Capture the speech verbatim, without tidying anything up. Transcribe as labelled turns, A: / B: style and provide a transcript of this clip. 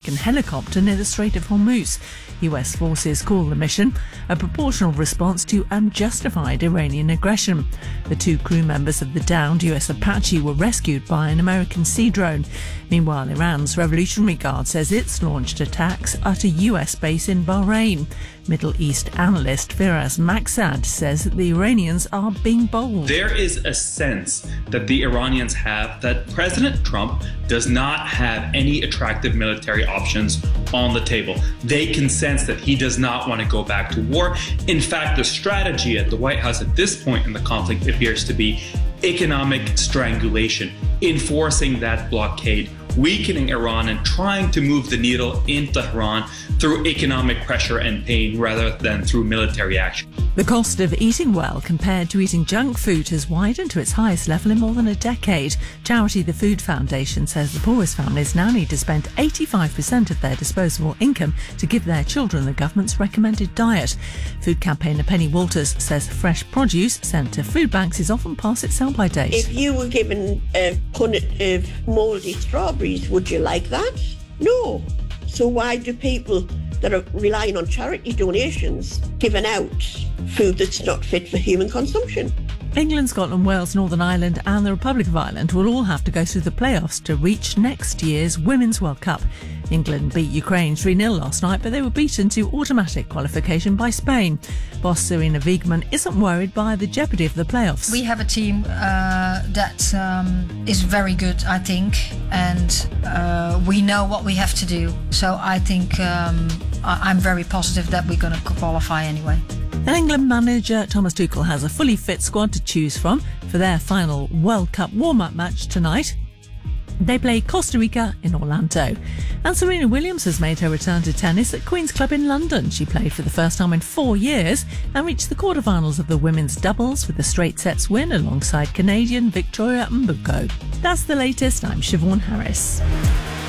A: American helicopter near the Strait of Hormuz. U S forces call the mission a proportional response to unjustified Iranian aggression. The two crew members of the downed U S Apache were rescued by an American sea drone. Meanwhile, Iran's Revolutionary Guard says it's launched attacks at a U S base in Bahrain. Middle East analyst Firas Maksad says that the Iranians are being bold.
B: There is a sense that the Iranians have that President Trump does not have any attractive military options on the table. They can sense that he does not want to go back to war. In fact, the strategy at the White House at this point in the conflict appears to be economic strangulation, enforcing that blockade, weakening Iran, and trying to move the needle in Tehran through economic pressure and pain rather than through military action.
A: The cost of eating well compared to eating junk food has widened to its highest level in more than a decade. Charity The Food Foundation says the poorest families now need to spend eighty-five percent of their disposable income to give their children the government's recommended diet. Food campaigner Penny Walters says fresh produce sent to food banks is often past its sell-by date.
C: If you were given a punnet of mouldy strawberries, would you like that? No. So why do people that are relying on charity donations giving out food that's not fit for human consumption?
A: England, Scotland, Wales, Northern Ireland and the Republic of Ireland will all have to go through the playoffs to reach next year's Women's World Cup. England beat Ukraine three nil last night, but they were beaten to automatic qualification by Spain. Boss Serena Wiegmann isn't worried by the jeopardy of the playoffs.
D: We have a team uh, that um, is very good, I think, and uh, we know what we have to do. So I think um, I- I'm very positive that we're going to qualify anyway.
A: And England manager Thomas Tuchel has a fully fit squad to choose from for their final World Cup warm-up match tonight. They play Costa Rica in Orlando. And Serena Williams has made her return to tennis at Queen's Club in London. She played for the first time in four years and reached the quarterfinals of the women's doubles with a straight sets win alongside Canadian Victoria Mbuko. That's the latest. I'm Siobhan Harris.